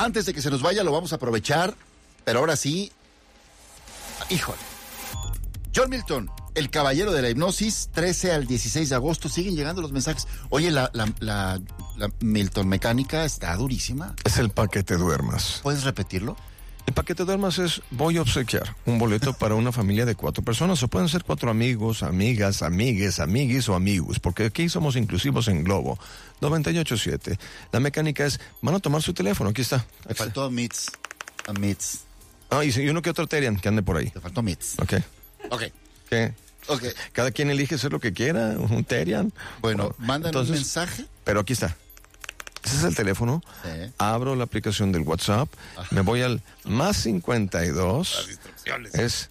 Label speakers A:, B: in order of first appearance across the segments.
A: Antes de que se nos vaya, lo vamos a aprovechar, pero ahora sí, híjole. John Milton, el caballero de la hipnosis, 13 al 16 de agosto, siguen llegando los mensajes. Oye, la Milton mecánica está durísima.
B: Es el paquete duermas.
A: ¿Puedes repetirlo?
B: El paquete duermas es, voy a obsequiar un boleto para una familia de 4 personas, o pueden ser 4 amigos, amigas, amigues, amiguis o amigos, porque aquí somos inclusivos en Globo 98.7. La mecánica es, van a tomar su teléfono, aquí está.
A: Me faltó a Mitz.
B: Y uno que otro Terian que ande por ahí.
A: Te faltó Mitz.
B: Ok. ¿Qué?
A: Ok.
B: Cada quien elige ser lo que quiera, un Terian.
A: Bueno, mandan un mensaje.
B: Pero aquí está. Ese es el teléfono. Sí. Abro la aplicación del WhatsApp. Me voy al más 52.
A: Las instrucciones.
B: Es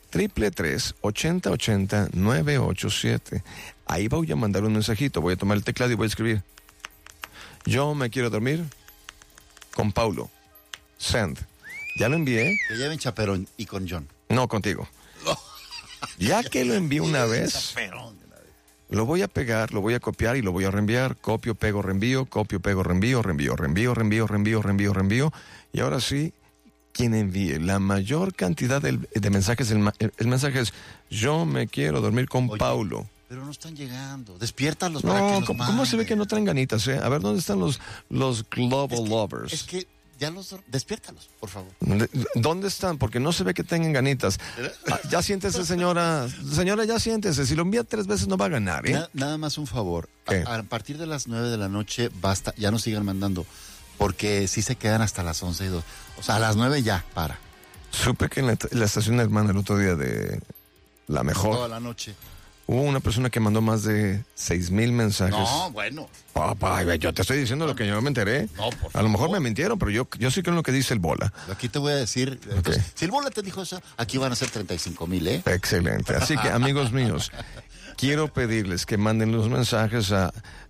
B: 333-8080-987. Ahí voy a mandar un mensajito. Voy a tomar el teclado y voy a escribir: yo me quiero dormir con Paulo. Send. Ya lo envié.
A: Que lleven chaperón y con John.
B: No, contigo. Ya que lo envié una vez, lo voy a pegar, lo voy a copiar y lo voy a reenviar. Copio, pego, reenvío, copio, pego, reenvío, reenvío. Y ahora sí, quien envíe la mayor cantidad de mensajes, el mensaje es: yo me quiero dormir con Paulo.
A: Pero no están llegando. Despiértalos
B: No,
A: para que los
B: ¿cómo se ve que no traen ganitas, A ver, ¿dónde están los Global Lovers?
A: Es que ya despiértalos, por favor.
B: ¿Dónde están? Porque no se ve que tengan ganitas. Ya siéntese, señora. Señora, ya siéntese. Si lo envía 3 veces no va a ganar,
A: Nada más un favor.
B: ¿Qué?
A: A partir de las 9 de la noche, basta. Ya no sigan mandando. Porque sí se quedan hasta las 11 y 2. O sea, a las 9 ya, para.
B: Supe que en la estación hermana el otro día de La Mejor.
A: Toda la noche.
B: Hubo una persona que mandó más de 6,000 mensajes.
A: No, bueno.
B: Papá, yo te estoy diciendo lo que yo me enteré.
A: No, por favor.
B: A lo mejor me mintieron, pero yo sí creo en lo que dice el Bola.
A: Aquí te voy a decir. Entonces, si el Bola te dijo eso, aquí van a ser 35,000,
B: Excelente. Así que, amigos míos, quiero pedirles que manden los mensajes a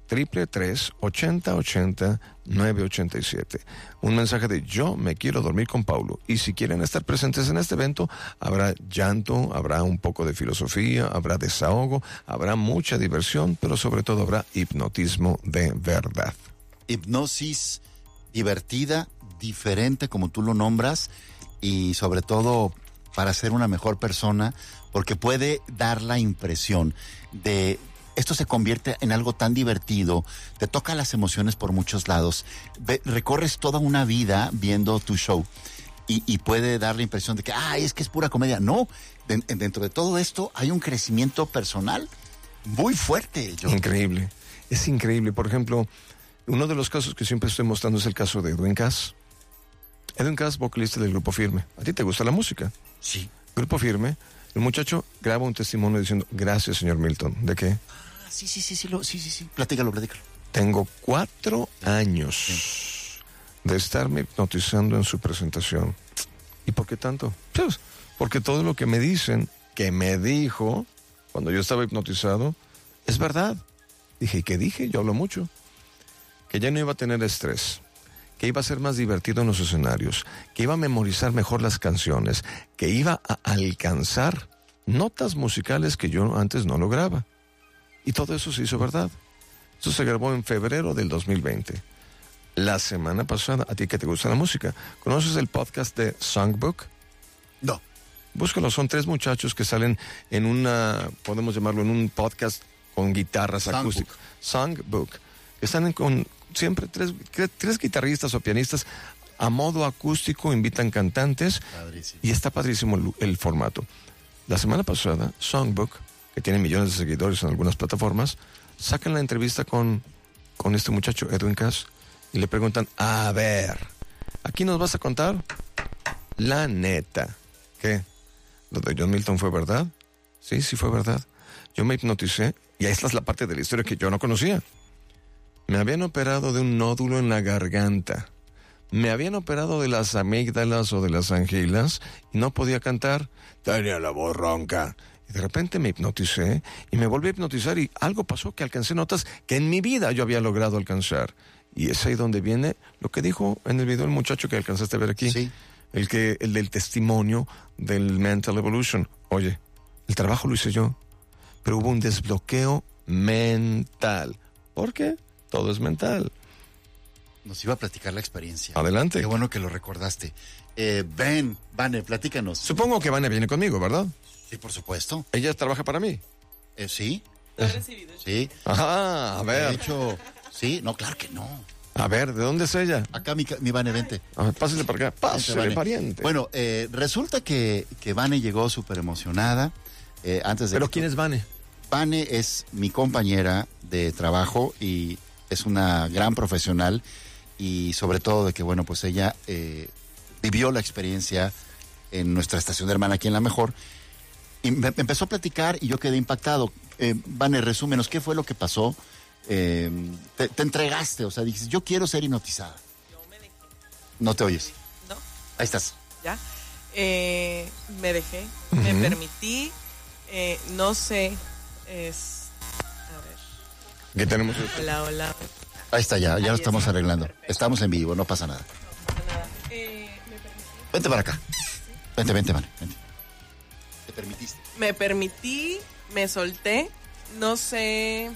B: 333-8080-987. Un mensaje de yo me quiero dormir con Paulo. Y si quieren estar presentes en este evento, habrá llanto, habrá un poco de filosofía, habrá desahogo, habrá mucha diversión, pero sobre todo habrá hipnotismo de verdad.
A: Hipnosis divertida, diferente como tú lo nombras, y sobre todo para ser una mejor persona, porque puede dar la impresión de... Esto se convierte en algo tan divertido, te toca las emociones por muchos lados, recorres toda una vida viendo tu show y puede dar la impresión de que, es que es pura comedia. No, dentro de todo esto hay un crecimiento personal muy fuerte.
B: Increíble, es increíble. Por ejemplo, uno de los casos que siempre estoy mostrando es el caso de Edwin Cass. Edwin Cass, vocalista del Grupo Firme. ¿A ti te gusta la música?
A: Sí.
B: Grupo Firme. El muchacho graba un testimonio diciendo: gracias, señor Milton. ¿De qué?
A: Sí. Platícalo.
B: Tengo 4 años de estarme hipnotizando en su presentación. ¿Y por qué tanto? Pues, porque todo lo que me dicen, que me dijo cuando yo estaba hipnotizado, es verdad. Dije, ¿y qué dije? Yo hablo mucho. Que ya no iba a tener estrés, que iba a ser más divertido en los escenarios, que iba a memorizar mejor las canciones, que iba a alcanzar notas musicales que yo antes no lograba. Y todo eso se hizo verdad. Eso se grabó en febrero del 2020. La semana pasada, a ti que te gusta la música, ¿conoces el podcast de Songbook?
A: No.
B: Búscalo, son 3 muchachos que salen en podemos llamarlo en un podcast con guitarras acústicas. Songbook. Están con siempre 3 guitarristas o pianistas a modo acústico, invitan cantantes.
A: Padrísimo.
B: Y está padrísimo el formato. La semana pasada, Songbook, que tiene millones de seguidores en algunas plataformas, sacan la entrevista con este muchacho, Edwin Cass, y le preguntan: a ver, ¿aquí nos vas a contar la neta? ¿Qué? ¿Lo de John Milton fue verdad? Sí fue verdad. Yo me hipnoticé, y esta es la parte de la historia que yo no conocía. Me habían operado de un nódulo en la garganta. Me habían operado de las amígdalas o de las anginas, y no podía cantar. Tenía la voz ronca. Y de repente me hipnoticé y me volví a hipnotizar y algo pasó que alcancé notas que en mi vida yo había logrado alcanzar. Y es ahí donde viene lo que dijo en el video el muchacho que alcanzaste a ver aquí.
A: Sí.
B: El del testimonio del Mental Evolution. Oye, el trabajo lo hice yo, pero hubo un desbloqueo mental. ¿Por qué? Todo es mental.
A: nos iba a platicar la experiencia.
B: Adelante.
A: Qué bueno que lo recordaste. Vane, platícanos.
B: Supongo que Vane viene conmigo, ¿verdad?
A: Sí, por supuesto.
B: ¿Ella trabaja para mí?
A: Sí.
C: ¿Lo has recibido?
A: Sí.
B: Ajá, a
A: De
B: ver.
A: hecho, sí. No, claro que no.
B: A ver, ¿de dónde es ella?
A: Acá mi Vane, vente.
B: A ver, pásale para acá. Pásale,
A: Vane.
B: pariente.
A: Bueno, resulta que Vane llegó súper emocionada. Antes de
B: ¿Pero
A: que
B: quién es Vane?
A: Vane es mi compañera de trabajo y es una gran profesional y sobre todo de que, bueno, pues ella vivió la experiencia en nuestra estación de hermana aquí en La Mejor y me empezó a platicar y yo quedé impactado. Vane, resúmenos, ¿qué fue lo que pasó? Te entregaste, o sea, dices, yo quiero ser hipnotizada.
C: Yo me dejé.
A: No te oyes.
C: ¿No?
A: Ahí estás.
C: ¿Ya? Me dejé. Me permití. No sé. A ver.
B: ¿Qué tenemos?
C: Hola.
A: Ahí está ya lo
C: Ahí
A: estamos
C: está.
A: arreglando.
C: Perfecto.
A: Estamos en vivo, no pasa nada.
C: No pasa nada. Me permití.
A: Vente para acá. Vente, Vane. Vente. Te permitiste.
C: Me permití, me solté. No sé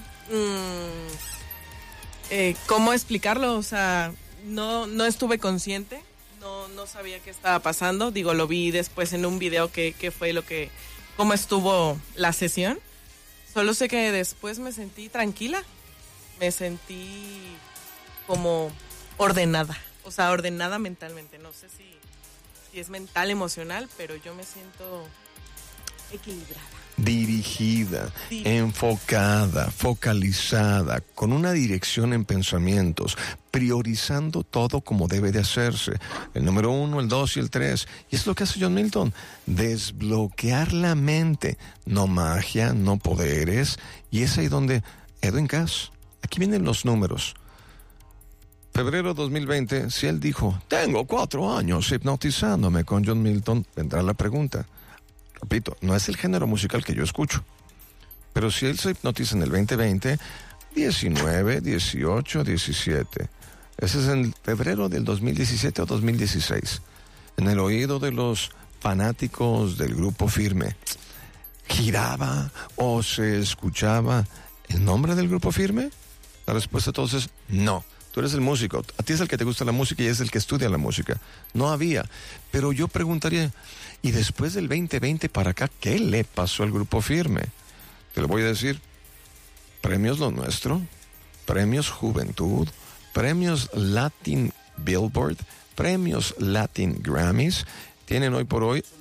C: cómo explicarlo. O sea, no estuve consciente. No sabía qué estaba pasando. Digo, lo vi después en un video que fue cómo estuvo la sesión. Solo sé que después me sentí tranquila. Me sentí como ordenada. O sea, ordenada mentalmente. No sé si es mental, emocional, pero yo me siento equilibrada.
B: Dirigida, enfocada, focalizada, con una dirección en pensamientos, priorizando todo como debe de hacerse. El número 1, el 2 y el 3. Y es lo que hace John Milton. Desbloquear la mente. No magia, no poderes. Y es ahí donde Edwin Cass. Aquí vienen los números. Febrero 2020, si él dijo, tengo 4 años hipnotizándome con John Milton, vendrá la pregunta. Repito, no es el género musical que yo escucho. Pero si él se hipnotiza en el 2020, 19, 18, 17. Ese es en febrero del 2017 o 2016. En el oído de los fanáticos del Grupo Firme. ¿Giraba o se escuchaba el nombre del Grupo Firme? La respuesta entonces es no. Tú eres el músico. A ti es el que te gusta la música y es el que estudia la música. No había. Pero yo preguntaría, ¿y después del 2020 para acá qué le pasó al Grupo Firme? Te lo voy a decir. Premios Lo Nuestro, Premios Juventud, Premios Latin Billboard, Premios Latin Grammys. Tienen hoy por hoy.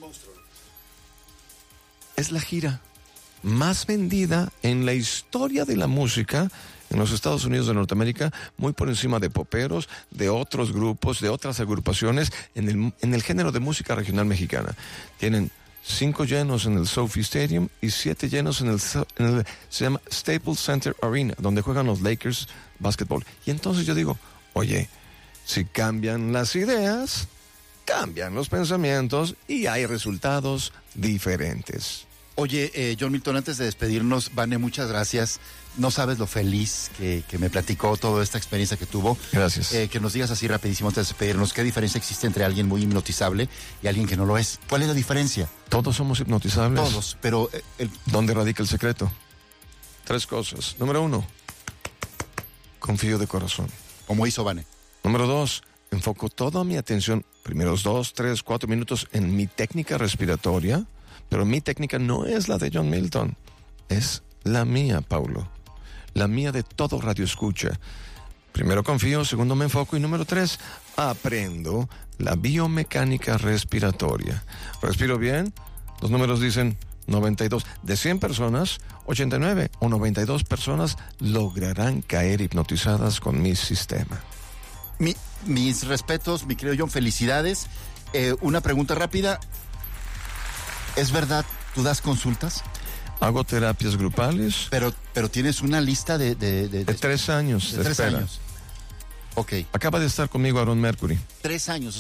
B: Es la gira más vendida en la historia de la música en los Estados Unidos de Norteamérica, muy por encima de poperos, de otros grupos, de otras agrupaciones en el género de música regional mexicana. Tienen 5 llenos en el SoFi Stadium y 7 llenos en el se llama Staples Center Arena, donde juegan los Lakers básquetbol. Y entonces yo digo, oye, si cambian las ideas, cambian los pensamientos y hay resultados diferentes.
A: Oye, John Milton, antes de despedirnos, Vane, muchas gracias. No sabes lo feliz que me platicó toda esta experiencia que tuvo.
B: Gracias.
A: Que nos digas así rapidísimo antes de despedirnos, ¿qué diferencia existe entre alguien muy hipnotizable y alguien que no lo es? ¿Cuál es la diferencia?
B: Todos somos hipnotizables.
A: Todos, pero...
B: ¿Dónde radica el secreto? 3 cosas. Número 1, confío de corazón.
A: Como hizo Vane.
B: Número 2, enfoco toda mi atención, primeros 2, 3, 4 minutos en mi técnica respiratoria, pero mi técnica no es la de John Milton, es la mía, Paulo. La mía de todo radio escucha. Primero confío, segundo me enfoco y número 3, aprendo la biomecánica respiratoria. ¿Respiro bien? Los números dicen 92. De 100 personas, 89 o 92 personas lograrán caer hipnotizadas con mi sistema.
A: Mis respetos, mi querido John, felicidades. Una pregunta rápida. ¿Es verdad, tú das consultas?
B: Hago terapias grupales.
A: Pero tienes una lista de
B: 3 años.
A: De 3 años. Ok.
B: Acaba de estar conmigo Aaron Mercury.
A: 3 años,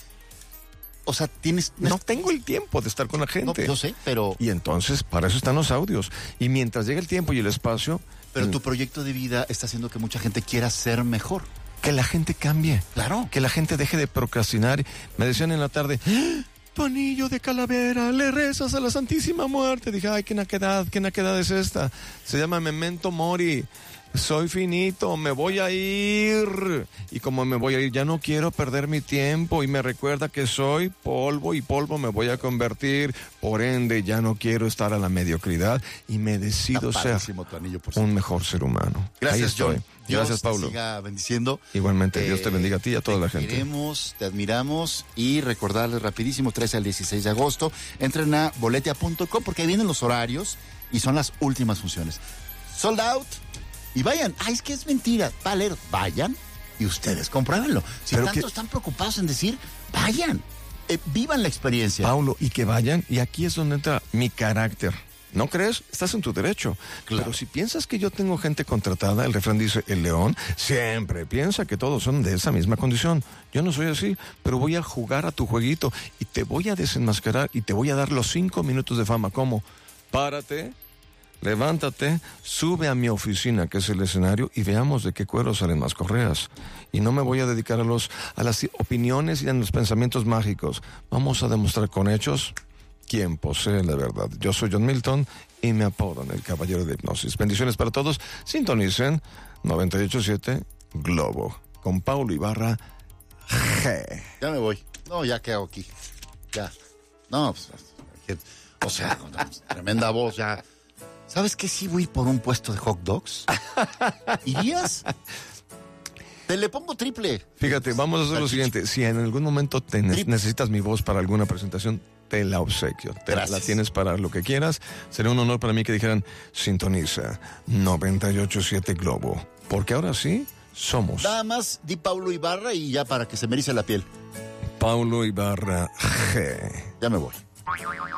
A: o sea, tienes...
B: No tengo el tiempo de estar con la gente.
A: No, yo sé, pero...
B: Y entonces, para eso están los audios. Y mientras llega el tiempo y el espacio...
A: Pero tu proyecto de vida está haciendo que mucha gente quiera ser mejor.
B: Que la gente cambie.
A: Claro.
B: Que la gente deje de procrastinar. Me decían en la tarde... Tu anillo de calavera, le rezas a la Santísima Muerte. Dije, ay, qué naquedad es esta. Se llama Memento Mori. soy finito, me voy a ir. Y como me voy a ir, ya no quiero perder mi tiempo. Y me recuerda que soy polvo y polvo me voy a convertir. Por ende, ya no quiero estar a la mediocridad y me decido ser
A: tu anillo, por
B: un mejor ser humano.
A: Gracias,
B: Ahí estoy.
A: John. Dios
B: Gracias, Paulo.
A: te siga bendiciendo.
B: Igualmente, Dios te bendiga a ti y a toda la gente.
A: Te queremos, te admiramos y recordarles rapidísimo, 13 al 16 de agosto, entren a boletia.com porque ahí vienen los horarios y son las últimas funciones. Sold out y vayan. Es que es mentira. Valer, vayan y ustedes compruébenlo. Si
B: Pero
A: tanto están preocupados en decir, vayan, vivan la experiencia.
B: Paulo, y que vayan, y aquí es donde entra mi carácter. ¿No crees? Estás en tu derecho.
A: Claro.
B: Pero si piensas que yo tengo gente contratada, el refrán dice, el león siempre piensa que todos son de esa misma condición. Yo no soy así, pero voy a jugar a tu jueguito y te voy a desenmascarar y te voy a dar los 5 minutos de fama. ¿Cómo? Párate, levántate, sube a mi oficina, que es el escenario, y veamos de qué cuero salen más correas. Y no me voy a dedicar a las opiniones y a los pensamientos mágicos. Vamos a demostrar con hechos quién posee la verdad. Yo soy John Milton y me apodan el Caballero de Hipnosis. Bendiciones para todos. Sintonicen 98.7 Globo con Paulo Ibarra G.
A: Ya me voy. No, ya qué hago aquí. Ya. No, pues, o sea, tremenda voz ya. ¿Sabes qué? Sí voy a ir por un puesto de hot dogs. ¿Irías? Te le pongo triple.
B: Fíjate, vamos a hacer lo siguiente. Si en algún momento necesitas mi voz para alguna presentación, te la obsequio. La tienes para lo que quieras. Sería un honor para mí que dijeran, sintoniza 98.7 Globo. Porque ahora sí, somos.
A: Nada más di Paulo Ibarra y ya para que se me erice la piel.
B: Paulo Ibarra G.
A: Ya me voy.